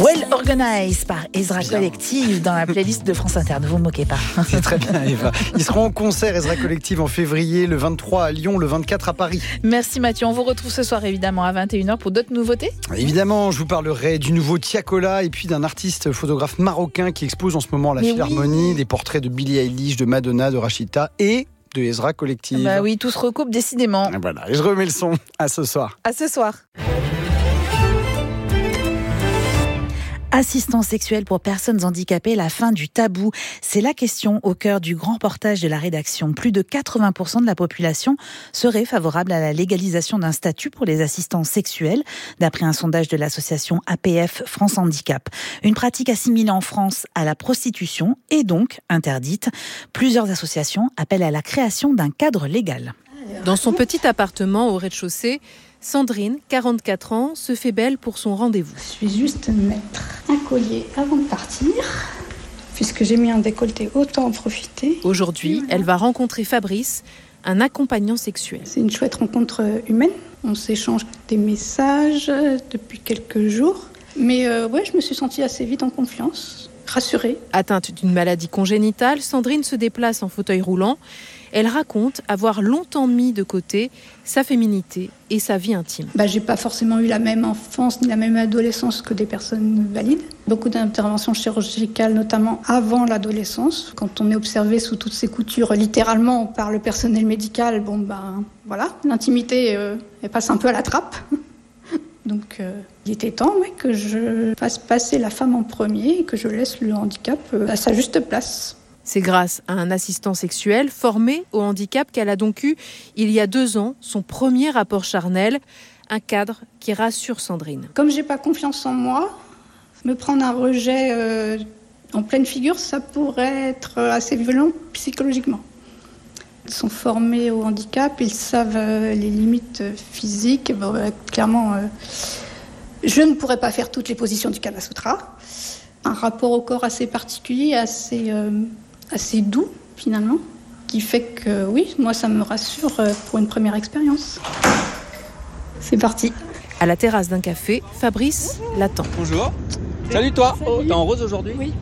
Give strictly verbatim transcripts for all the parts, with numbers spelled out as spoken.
Well Organized par Ezra bien. Collective dans la playlist de France Inter. Ne vous moquez pas. C'est très bien, Eva. Ils seront en concert, Ezra Collective, en février, le vingt-trois à Lyon, le vingt-quatre à Paris. Merci Mathieu. On vous retrouve ce soir évidemment à vingt et une heures pour d'autres nouveautés. Évidemment, je vous parlerai du nouveau Tiakola et puis d'un artiste photographe marocain qui expose en ce moment à la Mais Philharmonie oui. des portraits de Billie Eilish, de Madonna, de Rachita et de Ezra Collective. Bah oui, tout se recoupe décidément. Et voilà, et je remets le son. À ce soir. À ce soir. Assistance sexuelle pour personnes handicapées, la fin du tabou. C'est la question au cœur du grand reportage de la rédaction. Plus de quatre-vingts pour cent de la population serait favorable à la légalisation d'un statut pour les assistants sexuels, d'après un sondage de l'association A P F France Handicap. Une pratique assimilée en France à la prostitution et donc interdite. Plusieurs associations appellent à la création d'un cadre légal. Dans son petit appartement au rez-de-chaussée, Sandrine, quarante-quatre ans, se fait belle pour son rendez-vous. Je suis juste mettre un collier avant de partir. Puisque j'ai mis un décolleté, autant en profiter. Aujourd'hui, voilà. Elle va rencontrer Fabrice, un accompagnant sexuel. C'est une chouette rencontre humaine. On s'échange des messages depuis quelques jours. Mais euh, ouais, je me suis sentie assez vite en confiance, rassurée. Atteinte d'une maladie congénitale, Sandrine se déplace en fauteuil roulant. Elle raconte avoir longtemps mis de côté sa féminité et sa vie intime. Bah, j'ai pas forcément eu la même enfance ni la même adolescence que des personnes valides. Beaucoup d'interventions chirurgicales, notamment avant l'adolescence. Quand on est observé sous toutes ces coutures, littéralement par le personnel médical, bon ben voilà, l'intimité euh, elle passe un peu à la trappe. Donc euh, il était temps ouais, que je fasse passer la femme en premier et que je laisse le handicap euh, à sa juste place. C'est grâce à un assistant sexuel formé au handicap qu'elle a donc eu, il y a deux ans, son premier rapport charnel, un cadre qui rassure Sandrine. Comme j'ai pas confiance en moi, me prendre un rejet euh, en pleine figure, ça pourrait être assez violent psychologiquement. Ils sont formés au handicap, ils savent euh, les limites physiques. Bon, euh, clairement, euh, je ne pourrais pas faire toutes les positions du Kama Sutra. Un rapport au corps assez particulier, assez... Euh, assez doux finalement, qui fait que oui, moi ça me rassure pour une première expérience. C'est parti. À la terrasse d'un café, Fabrice l'attend. Bonjour. Salut toi. Oh, t'es en rose aujourd'hui ? Oui.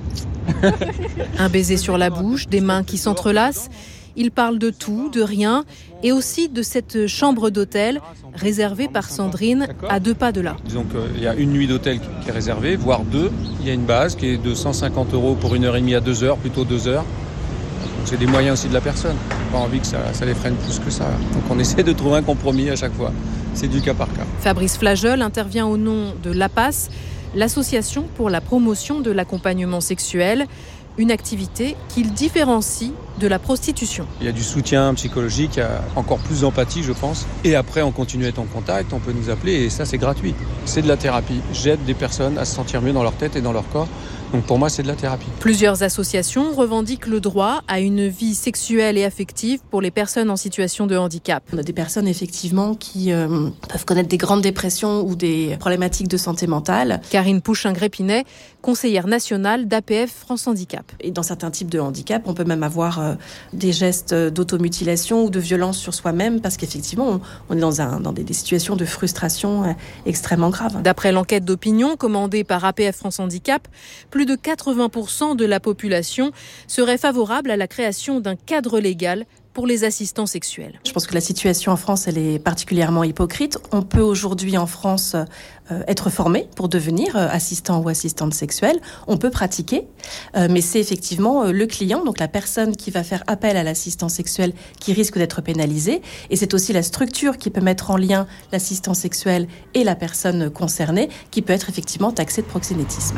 Un baiser sur la bouche, des mains qui s'entrelacent. Il parle de tout, de rien, et aussi de cette chambre d'hôtel réservée par Sandrine à deux pas de là. Disons qu'il y a une nuit d'hôtel qui est réservée, voire deux. Il y a une base qui est de cent cinquante euros pour une heure et demie à deux heures, plutôt deux heures. Donc c'est des moyens aussi de la personne. Pas envie que ça, ça les freine plus que ça. Donc on essaie de trouver un compromis à chaque fois. C'est du cas par cas. Fabrice Flageol intervient au nom de l'A P A S, l'association pour la promotion de l'accompagnement sexuel. Une activité qu'il différencie de la prostitution. Il y a du soutien psychologique, il y a encore plus d'empathie, je pense. Et après, on continue à être en contact, on peut nous appeler et ça, c'est gratuit. C'est de la thérapie. J'aide des personnes à se sentir mieux dans leur tête et dans leur corps. Donc pour moi, c'est de la thérapie. Plusieurs associations revendiquent le droit à une vie sexuelle et affective pour les personnes en situation de handicap. On a des personnes effectivement qui euh, peuvent connaître des grandes dépressions ou des problématiques de santé mentale. Karine Pouchin-Grépinet, conseillère nationale d'A P F France Handicap. Et dans certains types de handicap, on peut même avoir euh, des gestes d'automutilation ou de violence sur soi-même parce qu'effectivement, on, on est dans, un, dans des, des situations de frustration euh, extrêmement graves. D'après l'enquête d'opinion commandée par A P F France Handicap, plus de quatre-vingts pour cent de la population serait favorable à la création d'un cadre légal pour les assistants sexuels. Je pense que la situation en France, elle est particulièrement hypocrite. On peut aujourd'hui en France euh, être formé pour devenir euh, assistant ou assistante sexuelle. On peut pratiquer, euh, mais c'est effectivement euh, le client, donc la personne qui va faire appel à l'assistant sexuel qui risque d'être pénalisé. Et c'est aussi la structure qui peut mettre en lien l'assistant sexuel et la personne concernée qui peut être effectivement taxée de proxénétisme.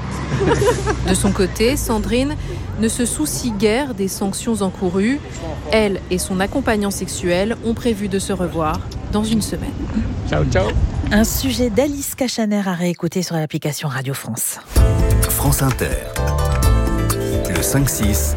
De son côté, Sandrine ne se soucie guère des sanctions encourues. Elle et son accompagnant sexuel ont prévu de se revoir dans une semaine. Ciao, ciao. Un sujet d'Alice Cachaner à réécouter sur l'application Radio France. France Inter. Le cinq six.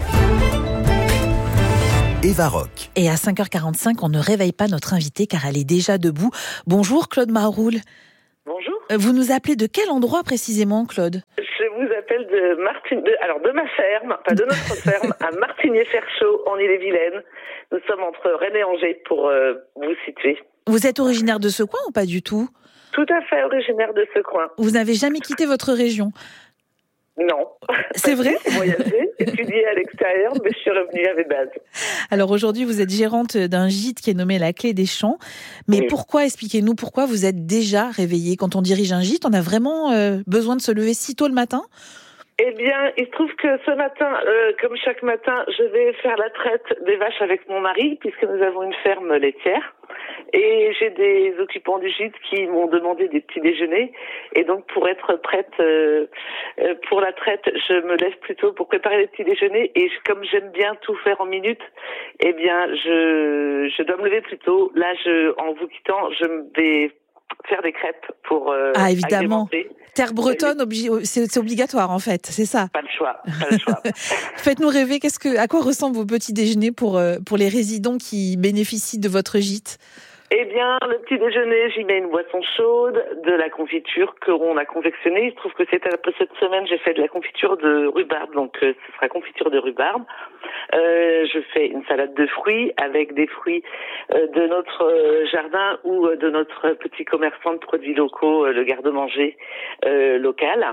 Eva Rock. Et à cinq heures quarante-cinq, on ne réveille pas notre invitée car elle est déjà debout. Bonjour Claude Maroul. Bonjour. Vous nous appelez de quel endroit précisément, Claude ? Je vous appelle de Martin, de, alors de ma ferme, pas de notre ferme, à Martigné-Ferchaud, en Ille-et-Vilaine. Nous sommes entre Rennes et Angers, pour euh, vous situer. Vous êtes originaire de ce coin ou pas du tout ? Tout à fait originaire de ce coin. Vous n'avez jamais quitté votre région? Non. C'est vrai? J'ai voyagé, étudié à l'extérieur, mais je suis revenue à mes bases. Alors aujourd'hui, vous êtes gérante d'un gîte qui est nommé La Clé des Champs. Mais oui. Pourquoi, expliquez-nous, pourquoi vous êtes déjà réveillée? Quand on dirige un gîte, on a vraiment euh, besoin de se lever si tôt le matin? Eh bien, il se trouve que ce matin, euh, comme chaque matin, je vais faire la traite des vaches avec mon mari, puisque nous avons une ferme laitière. Et j'ai des occupants du gîte qui m'ont demandé des petits déjeuners. Et donc, pour être prête euh, pour la traite, je me lève plus tôt pour préparer les petits déjeuners. Et comme j'aime bien tout faire en minutes, eh bien, je, je dois me lever plus tôt. Là, je, en vous quittant, je vais faire des crêpes pour euh, ah évidemment agrémenter. Terre bretonne, obli- c'est, c'est obligatoire en fait, c'est ça. Pas le choix, pas le choix. Faites-nous rêver. Qu'est-ce que, à quoi ressemblent vos petits déjeuners pour euh, pour les résidents qui bénéficient de votre gîte? Eh bien, le petit déjeuner, j'y mets une boisson chaude, de la confiture que l'on a confectionnée. Il se trouve que c'est cette semaine, j'ai fait de la confiture de rhubarbe, donc euh, ce sera confiture de rhubarbe. Euh, je fais une salade de fruits avec des fruits euh, de notre euh, jardin ou euh, de notre petit commerçant de produits locaux, euh, le garde-manger euh, local.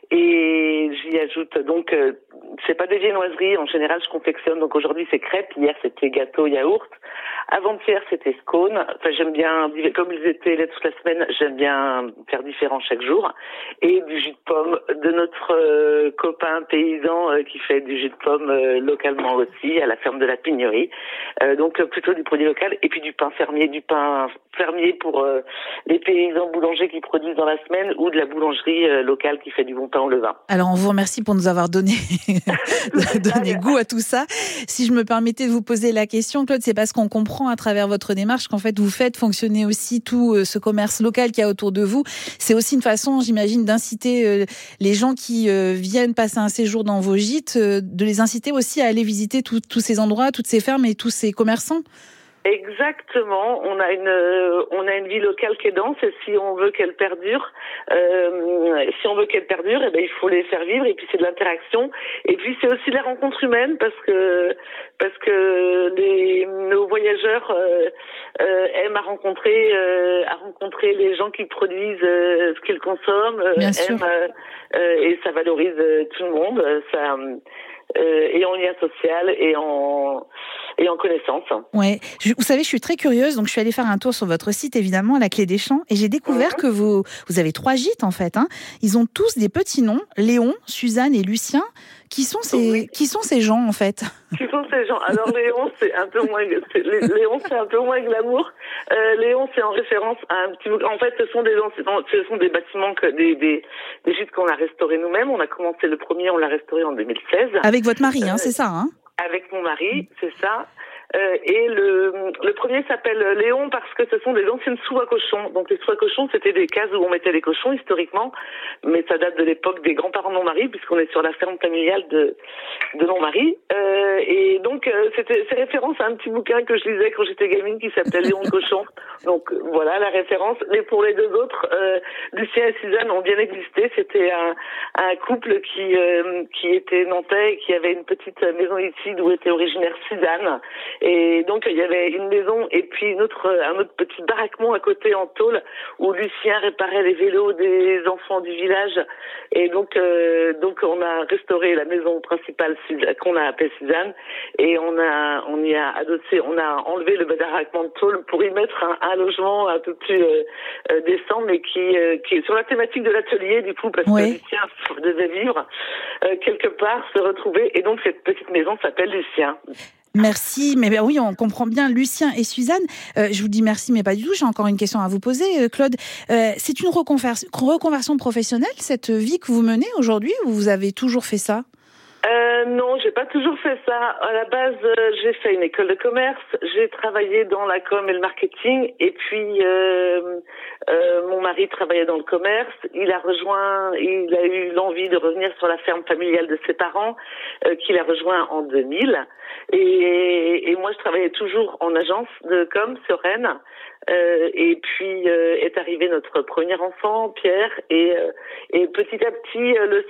Et j'y ajoute donc, euh, c'est pas des viennoiseries, en général je confectionne, donc aujourd'hui c'est crêpes, hier c'était gâteau yaourt. Avant-hier, c'était scone. Enfin, j'aime bien, comme ils étaient là toute la semaine, j'aime bien faire différent chaque jour. Et du jus de pomme de notre euh, copain paysan euh, qui fait du jus de pomme euh, localement aussi, à la ferme de la Pignerie. Euh, donc, euh, plutôt du produit local. Et puis du pain fermier, du pain fermier pour euh, les paysans boulangers qui produisent dans la semaine ou de la boulangerie euh, locale qui fait du bon pain au levain. Alors, on vous remercie pour nous avoir donné, donné goût à tout ça. Si je me permettais de vous poser la question, Claude, c'est parce qu'on comprend à travers votre démarche qu'en fait vous faites fonctionner aussi tout ce commerce local qu'il y a autour de vous. C'est aussi une façon, j'imagine, d'inciter les gens qui viennent passer un séjour dans vos gîtes, de les inciter aussi à aller visiter tous ces endroits, toutes ces fermes et tous ces commerçants. Exactement, on a une euh, on a une vie locale qui est dense et si on veut qu'elle perdure, euh, si on veut qu'elle perdure, eh ben il faut les faire vivre et puis c'est de l'interaction et puis c'est aussi la rencontre humaine parce que parce que les nos voyageurs euh, euh, aiment à rencontrer euh, à rencontrer les gens qui produisent euh, ce qu'ils consomment, euh, aiment euh, euh, et ça valorise euh, tout le monde, ça euh, et en lien social et en et en connaissance. Ouais, je, vous savez, je suis très curieuse, donc je suis allée faire un tour sur votre site, évidemment, La Clé des Champs, et j'ai découvert mmh. que vous, vous avez trois gîtes, en fait. Hein. Ils ont tous des petits noms, Léon, Suzanne et Lucien. Qui sont ces, oui. qui sont ces gens, en fait? Qui sont ces gens? Alors, Léon, c'est un peu moins, c'est, Léon, c'est un peu moins glamour. Euh, Léon, c'est en référence à un petit, en fait, ce sont des, ce sont des bâtiments que, des, des, des gîtes qu'on a restaurés nous-mêmes. On a commencé le premier, on l'a restauré en deux mille seize. Avec votre mari, hein, euh, c'est ça, hein? Avec mon mari, c'est ça. Euh, et le, le premier s'appelle Léon parce que ce sont des anciennes soues à cochons. Donc les soues à cochons, c'était des cases où on mettait les cochons historiquement, mais ça date de l'époque des grands-parents de mon mari, puisqu'on est sur la ferme familiale de de mon mari. Euh, et donc euh, c'était c'est référence à un petit bouquin que je lisais quand j'étais gamine qui s'appelait Léon le cochon. Donc voilà la référence. Mais pour les deux autres, euh, Lucien et Suzanne ont bien existé. C'était un, un couple qui euh, qui était nantais et qui avait une petite maison ici d'où était originaire Suzanne. Et donc il y avait une maison et puis une autre, un autre petit baraquement à côté en tôle où Lucien réparait les vélos des enfants du village. Et donc euh, donc on a restauré la maison principale qu'on a appelée Suzanne et on a on y a adossé, on a enlevé le baraquement de tôle pour y mettre un, un logement un peu plus euh, euh, décent, mais qui euh, qui est sur la thématique de l'atelier du coup parce oui. que Lucien devait vivre euh, quelque part, se retrouver et donc cette petite maison s'appelle Lucien. Merci, mais ben oui, on comprend bien Lucien et Suzanne. Euh, je vous dis merci, mais pas du tout. J'ai encore une question à vous poser, euh, Claude. Euh, c'est une reconversion, reconversion professionnelle, cette vie que vous menez aujourd'hui, ou vous avez toujours fait ça? Euh, non, j'ai pas toujours fait ça. À la base, euh, j'ai fait une école de commerce, j'ai travaillé dans la com et le marketing, et puis euh, euh, mon mari travaillait dans le commerce. Il a rejoint, il a eu l'envie de revenir sur la ferme familiale de ses parents, euh, qu'il a rejoint en deux mille. Et, et moi, je travaillais toujours en agence de com sur Rennes. Euh, et puis euh, est arrivé notre premier enfant, Pierre, et, euh, et petit à petit, euh, le